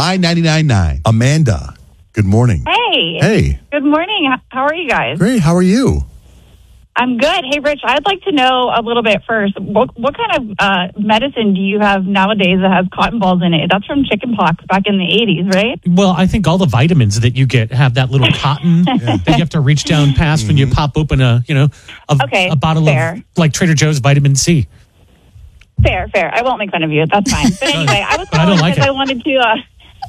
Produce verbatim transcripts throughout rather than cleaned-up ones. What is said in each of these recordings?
My ninety-nine point nine. Amanda, good morning. Hey. Hey. Good morning. H- How are you guys? Great. How are you? I'm good. Hey, Rich, I'd like to know a little bit first. What, what kind of uh, medicine do you have nowadays that has cotton balls in it? That's from chickenpox back in the eighties, right? Well, I think all the vitamins that you get have that little cotton that you have to reach down past mm-hmm. when you pop open a, you know, a, okay, a bottle fair. of like Trader Joe's vitamin C. Fair, fair. I won't make fun of you. That's fine. But anyway, I was calling like because I wanted to. Uh,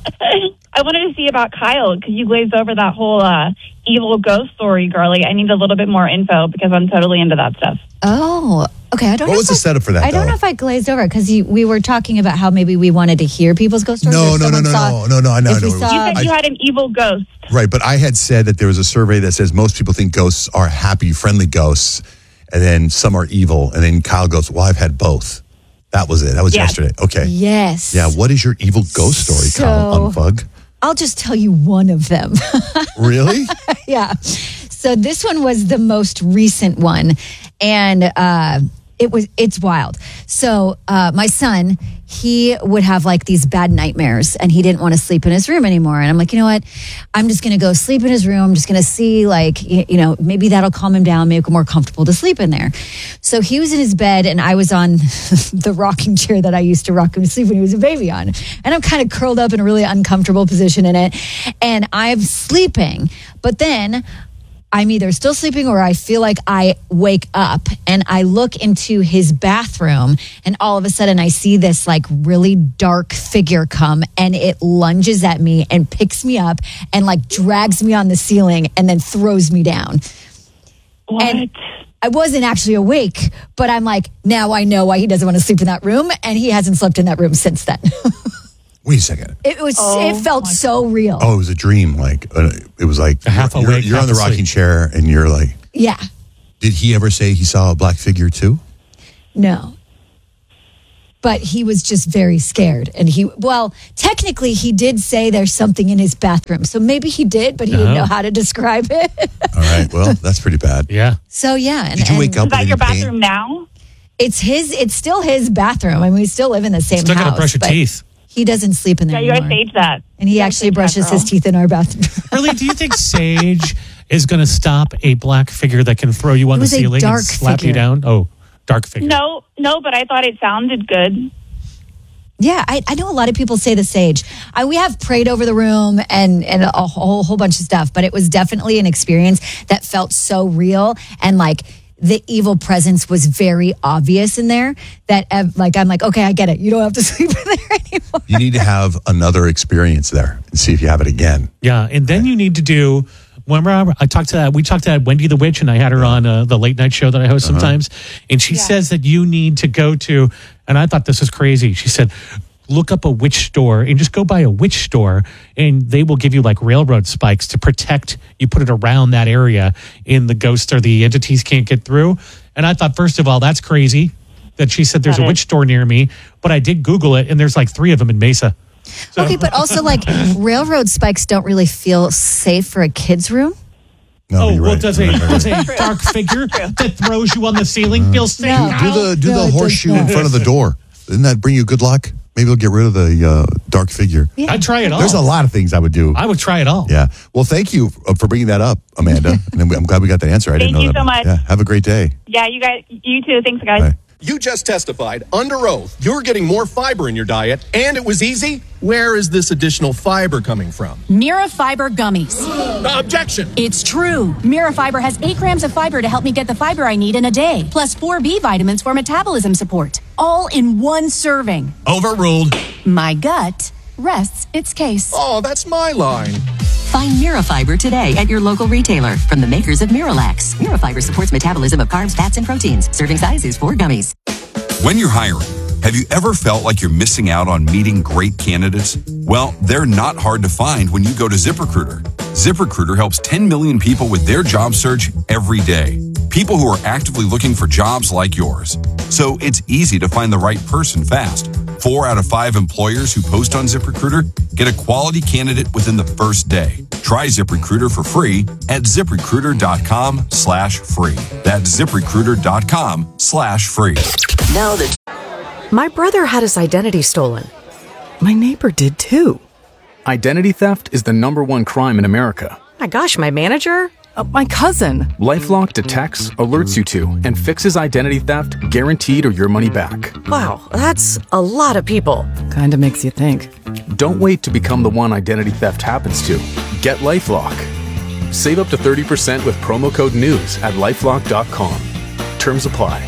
I wanted to see about Kyle because you glazed over that whole uh, evil ghost story, girly. I need a little bit more info because I'm totally into that stuff. Oh, okay. I don't. What know was the I, setup for that? I don't though? know if I glazed over because we were talking about how maybe we wanted to hear people's ghost stories. No, no, no, no, saw, no, no, no. I know. If we no. saw, You said I, you had an evil ghost. Right, but I had said that there was a survey that says most people think ghosts are happy, friendly ghosts, and then some are evil. And then Kyle goes, "Well, I've had both." That was it. That was Yeah. yesterday. Okay. Yes. Yeah. What is your evil ghost story, So- Kyle Unfug? I'll just tell you one of them. Really? Yeah. So this one was the most recent one, and uh, it was it's wild. So uh, my son, he would have like these bad nightmares, and he didn't want to sleep in his room anymore. And I'm like, you know what? I'm just going to go sleep in his room. I'm just going to see, like, you, you know, maybe that'll calm him down, make him more comfortable to sleep in there. So he was in his bed, and I was on the rocking chair that I used to rock him to sleep when he was a baby on. And I'm kind of curled up in a really uncomfortable position in it, and I'm sleeping. But then I'm either still sleeping or I feel like I wake up and I look into his bathroom, and all of a sudden I see this like really dark figure come, and it lunges at me and picks me up and like drags me on the ceiling and then throws me down. What? And I wasn't actually awake, but I'm like, now I know why he doesn't want to sleep in that room, and he hasn't slept in that room since then. Wait a second. It was. Oh, it felt so real. Oh, it was a dream. Like uh, it was like A half you're, awake, you're on half the rocking asleep. chair, and you're like, Yeah. did he ever say he saw a black figure too? No. But he was just very scared. And he, well, technically he did say there's something in his bathroom. So maybe he did, but he didn't Uh-huh. know how to describe it. All right. Well, that's pretty bad. Yeah. So yeah. And, Did you and wake up Is that with your any pain? bathroom now? It's his, it's still his bathroom. I mean, we still live in the same Still house. gotta brush your but teeth. He doesn't sleep in there Yeah, you gotta anymore. stage that. And he You gotta actually stage that, brushes his girl. teeth in our bathroom. Really? Do you think Sage is going to stop a black figure that can throw you on It the was a ceiling dark and slap figure. you down? Oh, dark figure. No, no, but I thought it sounded good. Yeah, I, I know a lot of people say the sage. I, we have prayed over the room and, and a whole, whole bunch of stuff, but it was definitely an experience that felt so real, and like the evil presence was very obvious in there that uh, like, I'm like, okay, I get it. You don't have to sleep in there anymore. You need to have another experience there and see if you have it again. Yeah, and then you need to do. Remember, I talked to that. We talked to that Wendy the Witch, and I had her on uh, the late night show that I host Uh-huh. sometimes. And she Yeah. says that you need to go to. And I thought this was crazy. She said, look up a witch store and just go by a witch store, and they will give you like railroad spikes to protect. You put it around that area, and the ghosts or the entities can't get through. And I thought, first of all, that's crazy that she said there's That a is. witch store near me. But I did Google it, and there's like three of them in Mesa. So, Okay, but also like railroad spikes don't really feel safe for a kid's room. No, Oh, you're well, right. does a, You're right. does a dark figure that throws you on the ceiling feel safe? No. do the do No, it the does horseshoe in not. front of the door. Doesn't that bring you good luck? Maybe it'll get rid of the uh, dark figure. Yeah. I'd try it all. There's a lot of things I would do. I would try it all. Yeah. Well, thank you uh, for bringing that up, Amanda. And I'm glad we got the answer. I didn't Thank know you that. so much. Yeah. Have a great day. Yeah, you guys, you too. Thanks, guys. Bye. You just testified under oath you're getting more fiber in your diet, and it was easy. Where is this additional fiber coming from? Mira Fiber Gummies. Uh, objection. It's true. Mira Fiber has eight grams of fiber to help me get the fiber I need in a day, plus four B vitamins for metabolism support, all in one serving. Overruled. My gut rests its case. Oh, that's my line. Find Mirafiber today at your local retailer from the makers of Miralax. Mirafiber supports metabolism of carbs, fats, and proteins. Serving size is four gummies. When you're hiring, have you ever felt like you're missing out on meeting great candidates? Well, they're not hard to find when you go to ZipRecruiter. ZipRecruiter helps ten million people with their job search every day. People who are actively looking for jobs like yours. So it's easy to find the right person fast. Four out of five employers who post on ZipRecruiter get a quality candidate within the first day. Try ZipRecruiter for free at ZipRecruiter.com slash free. That's ZipRecruiter.com slash free. Now that My brother had his identity stolen. My neighbor did too. Identity theft is the number one crime in America. My gosh, my manager? Uh, my cousin. LifeLock detects, alerts you to, and fixes identity theft guaranteed or your money back. Wow, that's a lot of people. Kinda makes you think. Don't wait to become the one identity theft happens to. Get LifeLock. Save up to thirty percent with promo code NEWS at lifelock dot com. Terms apply.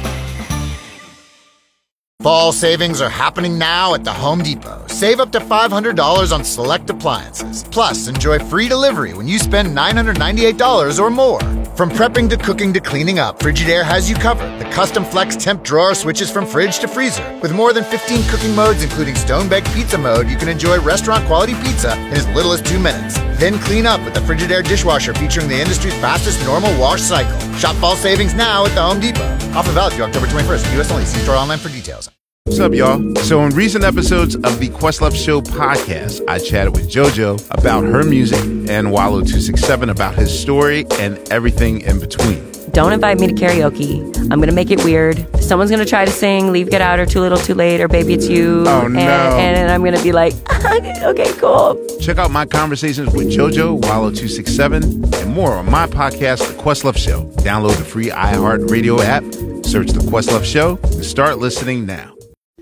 Fall savings are happening now at the Home Depot. Save up to five hundred dollars on select appliances. Plus, enjoy free delivery when you spend nine hundred ninety-eight dollars or more. From prepping to cooking to cleaning up, Frigidaire has you covered. The custom flex temp drawer switches from fridge to freezer. With more than fifteen cooking modes, including stone-baked pizza mode, you can enjoy restaurant-quality pizza in as little as two minutes. Then clean up with the Frigidaire dishwasher featuring the industry's fastest normal wash cycle. Shop fall savings now at the Home Depot. Offer valid through October twenty-first. U S only. See store online for details. What's up, y'all? So in recent episodes of the Questlove Show podcast, I chatted with JoJo about her music and Wallow two sixty-seven about his story and everything in between. Don't invite me to karaoke. I'm going to make it weird. Someone's going to try to sing Leave, Get Out, or Too Little, Too Late, or Baby It's You. Oh, no. And, and I'm going to be like, okay, cool. Check out my conversations with JoJo, Wallow two sixty-seven, and more on my podcast, The Questlove Show. Download the free iHeartRadio app, search The Questlove Show, and start listening now.